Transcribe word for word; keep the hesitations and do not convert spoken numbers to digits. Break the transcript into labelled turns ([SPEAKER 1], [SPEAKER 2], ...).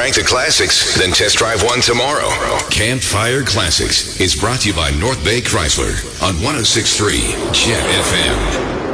[SPEAKER 1] back to classics, then test drive one tomorrow. Campfire Classics is brought to you by North Bay Chrysler on one oh six point three Jet F M.